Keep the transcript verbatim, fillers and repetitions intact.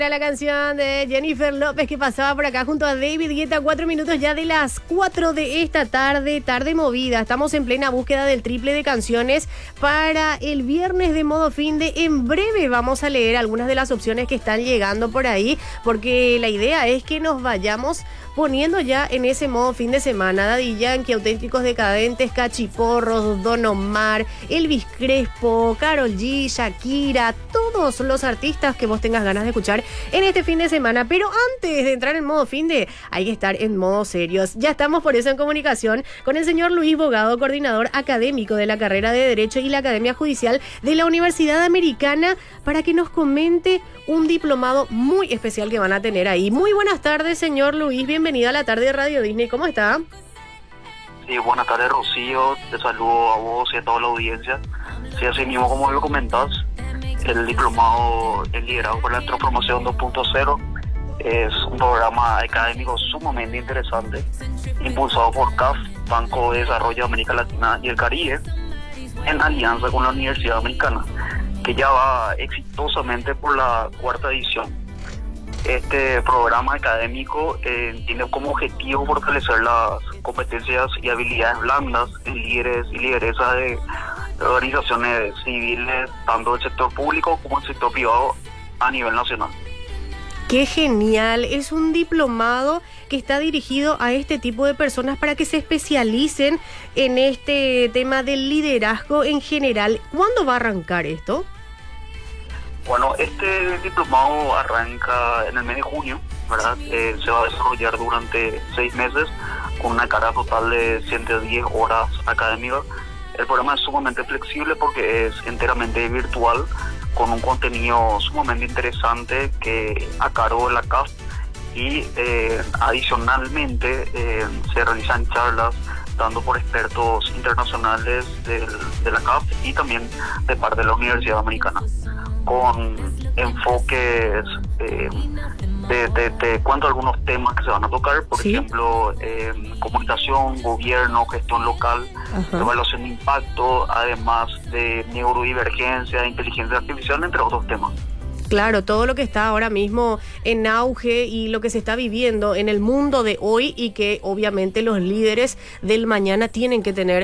La canción de Jennifer López que pasaba por acá junto a David Guetta, cuatro minutos ya de las cuatro de esta tarde, tarde movida. Estamos en plena búsqueda del triple de canciones para el viernes de modo fin de. En breve vamos a leer algunas de las opciones que están llegando por ahí, porque la idea es que nos vayamos poniendo ya en ese modo fin de semana. Daddy Yankee, Auténticos Decadentes, Cachiporros, Don Omar, Elvis Crespo, Karol G, Shakira, todos los artistas que vos tengas ganas de escuchar en este fin de semana. Pero antes de entrar en modo fin de, hay que estar en modo serios. Ya estamos por eso en comunicación con el señor Luis Bogado, coordinador académico de la carrera de Derecho y la Academia Judicial de la Universidad Americana, para que nos comente un diplomado muy especial que van a tener ahí. Muy buenas tardes, señor Luis. Bienvenido a la tarde de Radio Disney. ¿Cómo está? Sí, buenas tardes, Rocío. Te saludo a vos y a toda la audiencia. Sí, así mismo como lo comentás, el diplomado en liderazgo por la transformación dos punto cero es un programa académico sumamente interesante, impulsado por C A F, Banco de Desarrollo de América Latina y el Caribe, en alianza con la Universidad Americana, que ya va exitosamente por la cuarta edición. Este programa académico eh, tiene como objetivo fortalecer las competencias y habilidades blandas en líderes y lideresas de organizaciones civiles, tanto del sector público como del sector privado a nivel nacional. ¡Qué genial! Es un diplomado que está dirigido a este tipo de personas para que se especialicen en este tema del liderazgo en general. ¿Cuándo va a arrancar esto? Bueno, este diplomado arranca en el mes de junio, ¿verdad? Eh, se va a desarrollar durante seis meses con una carga total de ciento diez horas académicas. El programa es sumamente flexible porque es enteramente virtual, con un contenido sumamente interesante que a cargo de la C A F, y eh, adicionalmente eh, se realizan charlas dando por expertos internacionales del, de la C A F y también de parte de la Universidad Americana, con enfoques eh, de, de, de cuanto a algunos temas que se van a tocar, por ¿Sí? ejemplo, eh, comunicación, gobierno, gestión local, Ajá. evaluación de impacto, además de neurodivergencia, inteligencia artificial, entre otros temas. Claro, todo lo que está ahora mismo en auge y lo que se está viviendo en el mundo de hoy, y que obviamente los líderes del mañana tienen que tener